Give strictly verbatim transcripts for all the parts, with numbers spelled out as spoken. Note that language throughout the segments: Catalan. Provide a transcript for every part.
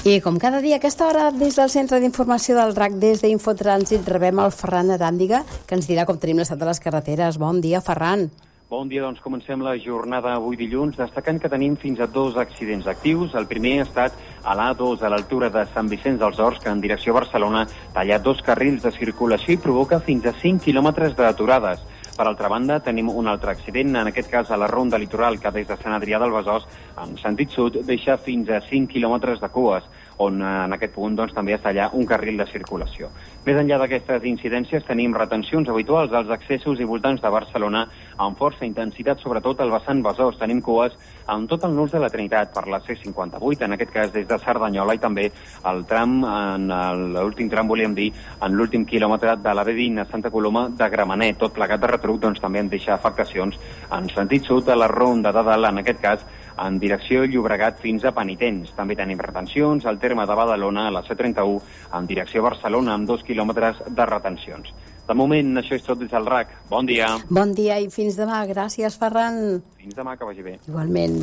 I com cada dia a aquesta hora, des del Centre d'Informació del R A C, des d'Infotrànsit, rebem el Ferran Aràndiga, que ens dirà com tenim l'estat de les carreteres. Bon dia, Ferran. Bon dia, doncs comencem la jornada avui dilluns, destacant que tenim fins a dos accidents actius. El primer ha estat a l'A dos, a l'altura de Sant Vicenç dels Horts, que en direcció a Barcelona talla dos carrils de circulació i provoca fins a cinc quilòmetres d'aturades. Per altra banda, tenim un altre accident, en aquest cas a la Ronda Litoral, que des de Sant Adrià del Besòs, en sentit sud, deixa fins a cinc quilòmetres de cues, on en aquest punt doncs, també es talla un carril de circulació. Més enllà d'aquestes incidències, tenim retencions habituals als accessos i voltants de Barcelona amb força intensitat, sobretot al vessant Besòs. Tenim cues en tot el nus de la Trinitat per la C cinquanta-vuit, en aquest cas des de Cerdanyola, i també el tram, en l'últim tram, volíem dir, en l'últim quilòmetre de la B vint a Santa Coloma de Gramenet. Tot plegat de retruc, doncs també en deixa afectacions en sentit sud a la Ronda de Dalt, en aquest cas en direcció Llobregat fins a Penitents. També tenim retencions al terme de Badalona a la C trenta-u en direcció a Barcelona amb dos quilòmetres de retencions. De moment, això és tot des del R A C. Bon dia. Bon dia i fins demà. Gràcies, Ferran. Fins demà, que vagi bé. Igualment.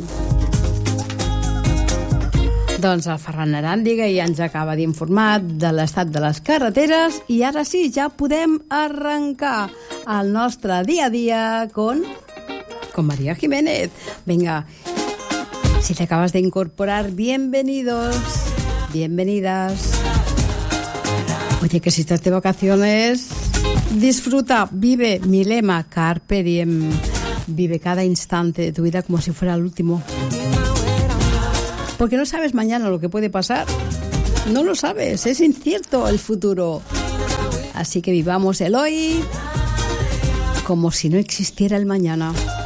Doncs el Ferran Aràndiga ja ens acaba d'informar de l'estat de les carreteres i ara sí, ja podem arrencar el nostre dia a dia con, con María Jiménez. Venga, si te acabas de incorporar, bienvenidos, bienvenidas. Oye, que si estás de vacaciones, disfruta, vive mi lema, carpe diem. Vive cada instante de tu vida como si fuera el último. Porque no sabes mañana lo que puede pasar. No lo sabes, es incierto el futuro. Así que vivamos el hoy como si no existiera el mañana.